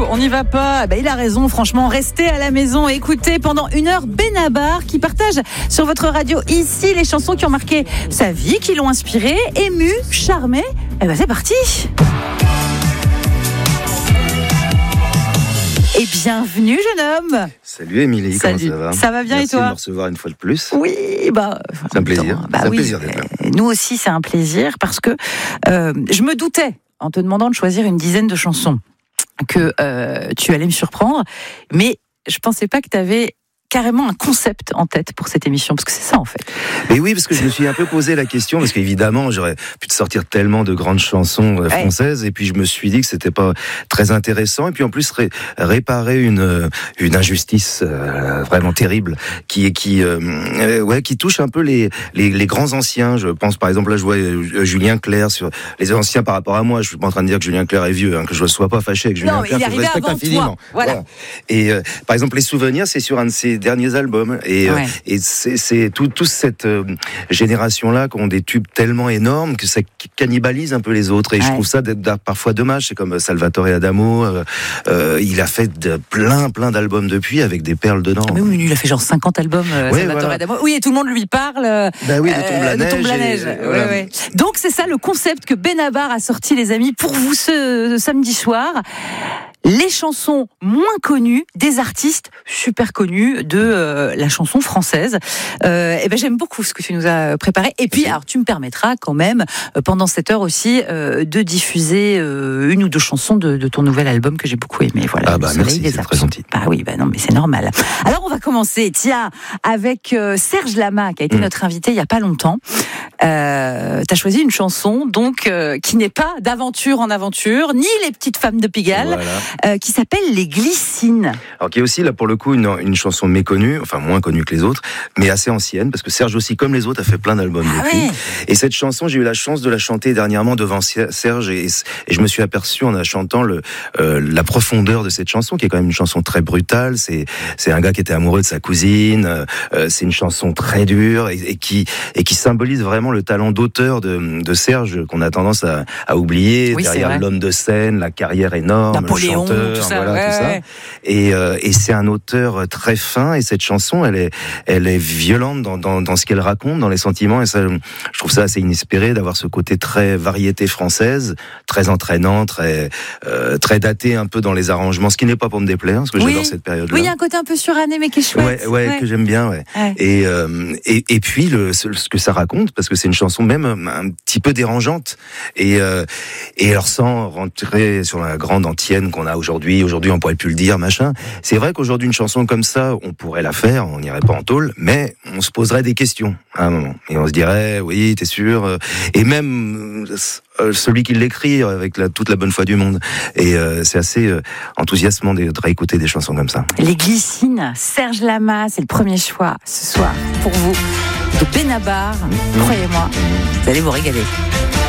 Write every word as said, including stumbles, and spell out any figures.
on n'y va pas. Ben, il a raison, franchement, restez à la maison et écoutez pendant une heure Benabar qui partage sur votre radio ici les chansons qui ont marqué sa vie, qui l'ont inspiré, ému, charmé. Et ben c'est parti. Et bienvenue, jeune homme. Salut Émilie, comment ça va ? Ça va bien. Merci et toi ? de me recevoir une fois de plus. Oui, bah, c'est un plaisir. Bah c'est oui, un plaisir d'être là. Nous aussi, c'est un plaisir parce que euh, je me doutais, en te demandant de choisir une dizaine de chansons, que euh, tu allais me surprendre, mais je pensais pas que tu avais carrément un concept en tête pour cette émission, parce que c'est ça en fait. Mais oui, parce que je me suis un peu posé la question, parce qu'évidemment, j'aurais pu te sortir tellement de grandes chansons euh, françaises, ouais. Et puis je me suis dit que c'était pas très intéressant, et puis en plus ré- réparer une une injustice euh, vraiment terrible qui qui euh, euh, ouais qui touche un peu les, les les grands anciens. Je pense par exemple là, je vois euh, Julien Clerc sur les anciens par rapport à moi. Je suis pas en train de dire que Julien Clerc est vieux, hein, que je ne sois pas fâché avec Julien non, Clerc, que je respecte infiniment. Voilà. Voilà. Et euh, par exemple, les souvenirs, c'est sur un de ces derniers albums, et, ouais. euh, et c'est, c'est tout, toute cette euh, génération-là qui ont des tubes tellement énormes que ça cannibalise un peu les autres, et ouais. je trouve ça d'être, d'être parfois dommage. C'est comme Salvatore Adamo, euh, euh, il a fait de, plein plein d'albums depuis avec des perles dedans. Mais oui, il a fait genre cinquante albums, euh, ouais, Salvatore voilà. Adamo. Oui, et tout le monde lui parle euh, bah oui, de Tombe la neige. De Tombe la neige. Et, ouais, voilà. ouais. Donc c'est ça le concept que Benabar a sorti, les amis, pour vous ce, ce samedi soir. Les chansons moins connues des artistes super connus de euh, la chanson française. Euh, et ben j'aime beaucoup ce que tu nous as préparé. Et puis, alors tu me permettras quand même euh, pendant cette heure aussi euh, de diffuser euh, une ou deux chansons de, de ton nouvel album que j'ai beaucoup aimé. Voilà. Ah bah merci, c'est très gentil. Bah oui, bah non, mais c'est normal. Alors on va commencer, tiens, avec euh, Serge Lama qui a été mmh. notre invité il y a pas longtemps. Euh, t'as choisi une chanson donc euh, qui n'est pas d'aventure en aventure, ni les petites femmes de Pigalle. Voilà. Euh, qui s'appelle Les Glycines. Alors qui est aussi là pour le coup une, une chanson méconnue, enfin moins connue que les autres, mais assez ancienne, parce que Serge aussi, comme les autres, a fait plein d'albums ah depuis. Ouais. Et cette chanson, j'ai eu la chance de la chanter dernièrement devant Serge, et, et je me suis aperçu en la chantant le, euh, la profondeur de cette chanson, qui est quand même une chanson très brutale. C'est, c'est un gars qui était amoureux de sa cousine. Euh, c'est une chanson très dure et, et qui et qui symbolise vraiment le talent d'auteur de, de Serge qu'on a tendance à, à oublier oui, derrière l'homme de scène, la carrière énorme, Napoléon, le chanteur. Tout ça, voilà, ouais, tout ça. Ouais. Et, euh, et c'est un auteur très fin, et cette chanson, elle est, elle est violente dans, dans, dans ce qu'elle raconte, dans les sentiments, et ça, je trouve ça assez inespéré d'avoir ce côté très variété française, très entraînant, très, euh, très daté un peu dans les arrangements, ce qui n'est pas pour me déplaire, parce que oui. j'adore cette période-là. Oui, il y a un côté un peu suranné, mais qui est chouette. Ouais, ouais, ouais. que j'aime bien, ouais. ouais. Et, euh, et, et puis, le, ce, ce que ça raconte, parce que c'est une chanson même un petit peu dérangeante, et, euh, et alors sans rentrer sur la grande antienne qu'on a aujourd'hui, aujourd'hui on pourrait plus le dire, machin. C'est vrai qu'aujourd'hui une chanson comme ça, on pourrait la faire, on n'irait pas en tôle, mais on se poserait des questions à un moment, et on se dirait, oui, t'es sûr, et même euh, celui qui l'écrit avec la, toute la bonne foi du monde. Et euh, c'est assez euh, enthousiasmant de, de réécouter des chansons comme ça. Les Glycines, Serge Lama, c'est le premier choix ce soir pour vous de Benabar. Mmh. Croyez-moi, vous allez vous régaler.